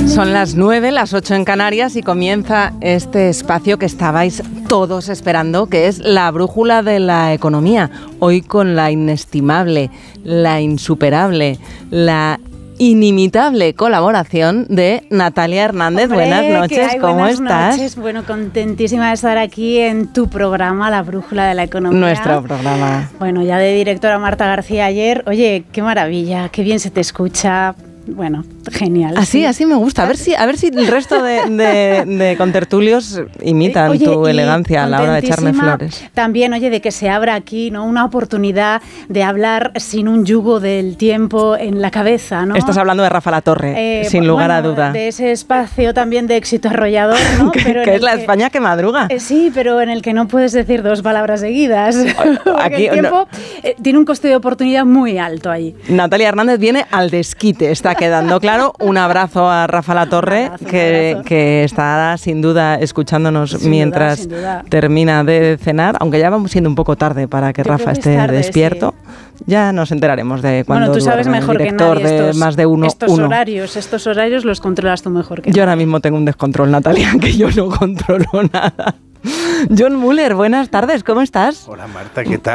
Son las 9, las 8 en Canarias y comienza este espacio que estabais todos esperando, que es la brújula de la economía. Hoy con la inestimable, la insuperable, la inimitable colaboración de Natalia Hernández. Hombre, buenas noches, ¿cómo estás? Noches. Bueno, contentísima de estar aquí en tu programa, La Brújula de la Economía. Nuestro programa. Bueno, ya de directora Marta García ayer. Oye, qué maravilla, qué bien se te escucha. Bueno, genial. Así me gusta. A ver si el resto de contertulios imitan tu elegancia a la hora de echarme flores. También, de que se abra aquí, ¿no? Una oportunidad de hablar sin un yugo del tiempo en la cabeza, ¿no? Estás hablando de Rafa Latorre, sin lugar a duda. De ese espacio también de éxito arrollador, ¿no? que es la España que madruga. Sí, pero en el que no puedes decir dos palabras seguidas. Aquí, el tiempo tiene un coste de oportunidad muy alto ahí. Natalia Hernández viene al desquite, está quedando claro. Un abrazo a Rafa Latorre, que estará sin duda escuchándonos mientras termina de cenar, aunque ya vamos siendo un poco tarde para que Rafa esté despierto. Sí. Ya nos enteraremos de cuándo. Bueno, tú sabes mejor que nadie de más de uno. Estos horarios los controlas tú mejor que nadie. Yo ahora mismo tengo un descontrol, Natalia, que yo no controlo nada. John Muller, buenas tardes, ¿cómo estás? Hola Marta, ¿qué tal?